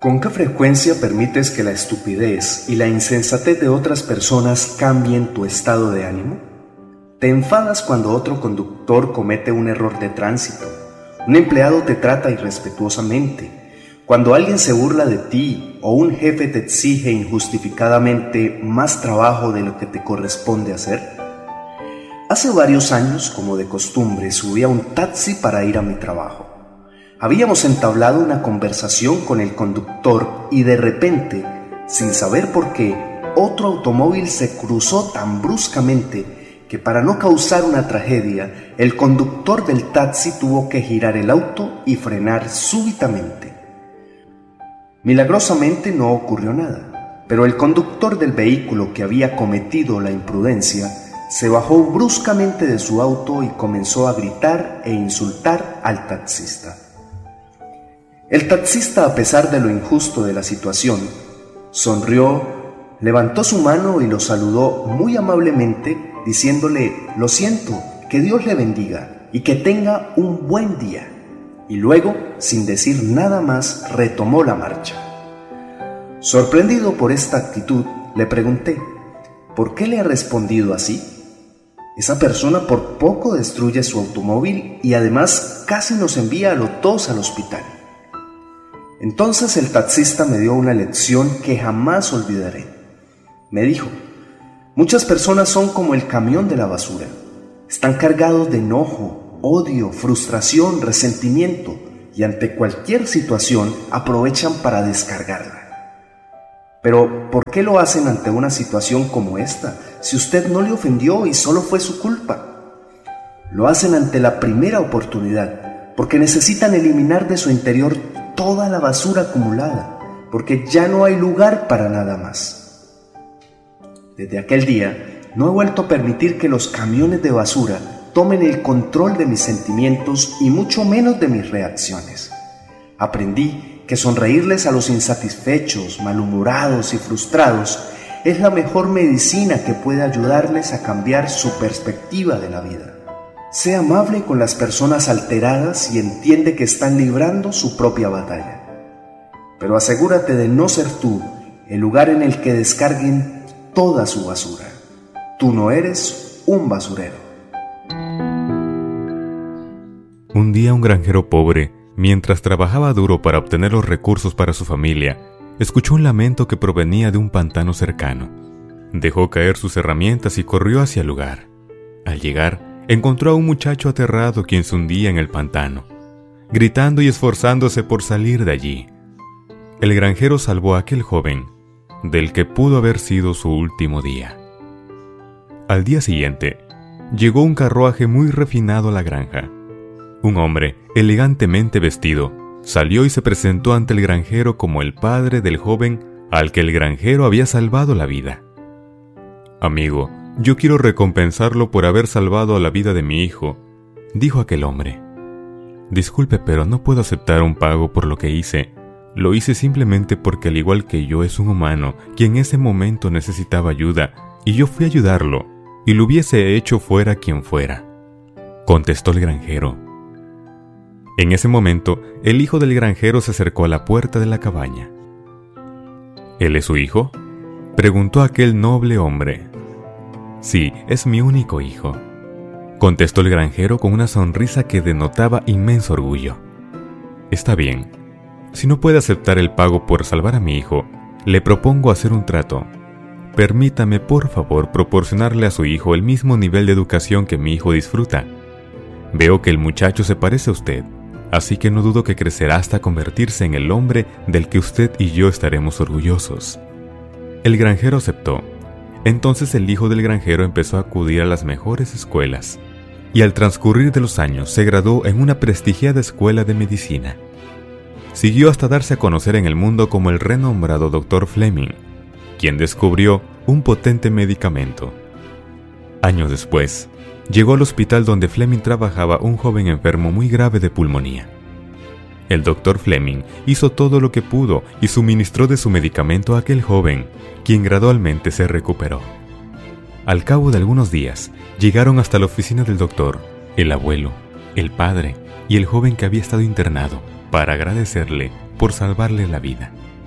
¿Con qué frecuencia permites que la estupidez y la insensatez de otras personas cambien tu estado de ánimo? ¿Te enfadas cuando otro conductor comete un error de tránsito? ¿Un empleado te trata irrespetuosamente? ¿Cuando alguien se burla de ti o un jefe te exige injustificadamente más trabajo de lo que te corresponde hacer? Hace varios años, como de costumbre, subí a un taxi para ir a mi trabajo. Habíamos entablado una conversación con el conductor y de repente, sin saber por qué, otro automóvil se cruzó tan bruscamente que para no causar una tragedia, el conductor del taxi tuvo que girar el auto y frenar súbitamente. Milagrosamente no ocurrió nada, pero el conductor del vehículo que había cometido la imprudencia se bajó bruscamente de su auto y comenzó a gritar e insultar al taxista. El taxista, a pesar de lo injusto de la situación, sonrió, levantó su mano y lo saludó muy amablemente, diciéndole: «Lo siento, que Dios le bendiga y que tenga un buen día». Y luego, sin decir nada más, retomó la marcha. Sorprendido por esta actitud, le pregunté: ¿por qué le ha respondido así? Esa persona por poco destruye su automóvil y además casi nos envía a los dos al hospital. Entonces el taxista me dio una lección que jamás olvidaré. Me dijo: muchas personas son como el camión de la basura. Están cargados de enojo, odio, frustración, resentimiento y ante cualquier situación aprovechan para descargarla. Pero, ¿por qué lo hacen ante una situación como esta, si usted no le ofendió y solo fue su culpa? Lo hacen ante la primera oportunidad, porque necesitan eliminar de su interior toda la basura acumulada, porque ya no hay lugar para nada más. Desde aquel día, no he vuelto a permitir que los camiones de basura tomen el control de mis sentimientos y mucho menos de mis reacciones. Aprendí que sonreírles a los insatisfechos, malhumorados y frustrados es la mejor medicina que puede ayudarles a cambiar su perspectiva de la vida. Sé amable con las personas alteradas y entiende que están librando su propia batalla. Pero asegúrate de no ser tú el lugar en el que descarguen toda su basura. Tú no eres un basurero. Un día un granjero pobre, mientras trabajaba duro para obtener los recursos para su familia, escuchó un lamento que provenía de un pantano cercano. Dejó caer sus herramientas y corrió hacia el lugar. Al llegar, encontró a un muchacho aterrado quien se hundía en el pantano, gritando y esforzándose por salir de allí. El granjero salvó a aquel joven, del que pudo haber sido su último día. Al día siguiente, llegó un carruaje muy refinado a la granja. Un hombre, elegantemente vestido, salió y se presentó ante el granjero como el padre del joven al que el granjero había salvado la vida. «Amigo, yo quiero recompensarlo por haber salvado la vida de mi hijo», dijo aquel hombre. «Disculpe, pero no puedo aceptar un pago por lo que hice. Lo hice simplemente porque al igual que yo es un humano quien en ese momento necesitaba ayuda y yo fui a ayudarlo, y lo hubiese hecho fuera quien fuera», contestó el granjero. En ese momento, el hijo del granjero se acercó a la puerta de la cabaña. «¿Él es su hijo?», preguntó aquel noble hombre. «Sí, es mi único hijo», contestó el granjero con una sonrisa que denotaba inmenso orgullo. «Está bien. Si no puede aceptar el pago por salvar a mi hijo, le propongo hacer un trato. Permítame, por favor, proporcionarle a su hijo el mismo nivel de educación que mi hijo disfruta. Veo que el muchacho se parece a usted, así que no dudo que crecerá hasta convertirse en el hombre del que usted y yo estaremos orgullosos». El granjero aceptó. Entonces el hijo del granjero empezó a acudir a las mejores escuelas, y al transcurrir de los años se graduó en una prestigiada escuela de medicina. Siguió hasta darse a conocer en el mundo como el renombrado Dr. Fleming, quien descubrió un potente medicamento. Años después, llegó al hospital donde Fleming trabajaba un joven enfermo muy grave de pulmonía. El Dr. Fleming hizo todo lo que pudo y suministró de su medicamento a aquel joven, quien gradualmente se recuperó. Al cabo de algunos días, llegaron hasta la oficina del doctor, el abuelo, el padre y el joven que había estado internado, para agradecerle por salvarle la vida.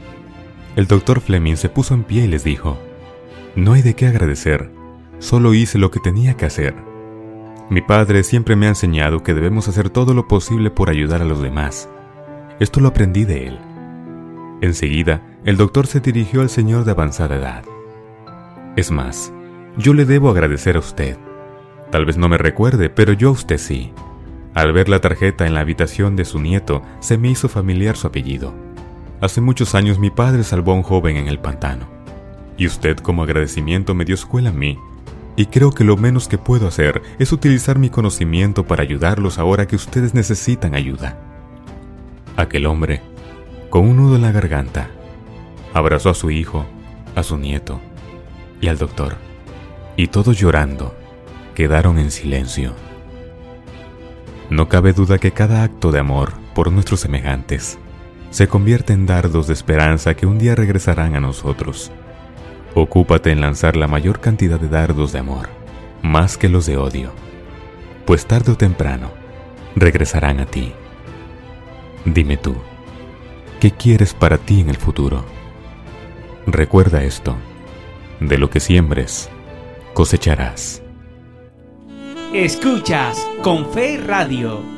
El doctor Fleming se puso en pie y les dijo: «No hay de qué agradecer, solo hice lo que tenía que hacer. Mi padre siempre me ha enseñado que debemos hacer todo lo posible por ayudar a los demás. Esto lo aprendí de él». Enseguida, el doctor se dirigió al señor de avanzada edad. «Es más, yo le debo agradecer a usted. Tal vez no me recuerde, pero yo a usted sí. Al ver la tarjeta en la habitación de su nieto, se me hizo familiar su apellido. Hace muchos años mi padre salvó a un joven en el pantano. Y usted, como agradecimiento, me dio escuela a mí. Y creo que lo menos que puedo hacer es utilizar mi conocimiento para ayudarlos ahora que ustedes necesitan ayuda». Aquel hombre, con un nudo en la garganta, abrazó a su hijo, a su nieto y al doctor. Y todos llorando, quedaron en silencio. No cabe duda que cada acto de amor por nuestros semejantes se convierte en dardos de esperanza que un día regresarán a nosotros. Ocúpate en lanzar la mayor cantidad de dardos de amor, más que los de odio, pues tarde o temprano regresarán a ti. Dime tú, ¿qué quieres para ti en el futuro? Recuerda esto: de lo que siembres, cosecharás. Escuchas Con Fe Radio.